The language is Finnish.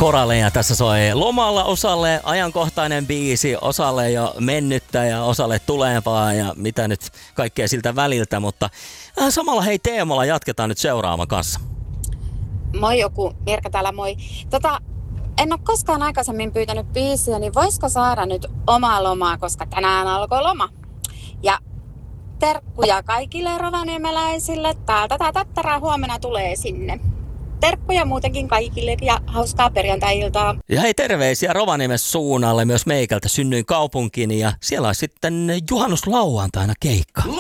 Koraleja tässä soi lomalla, osalle ajankohtainen biisi, osalle jo mennyttä ja osalle tulevaa ja mitä nyt kaikkea siltä väliltä, mutta samalla hei teemalla jatketaan nyt seuraavan kanssa. Moi joku, Mirka täällä moi. En ole koskaan aikaisemmin pyytänyt biisiä, niin voisiko saada nyt omaa lomaa, koska tänään alkoi loma. Ja terkkuja kaikille rovaniemeläisille. Täältä tattara huomenna tulee sinne. Terkkuja muutenkin kaikille ja hauskaa perjantai-iltaa. Ja hei, terveisiä Rovaniemen suunnalle myös meikältä, synnyin kaupunkiin ja siellä on sitten juhannuslauantaina keikka.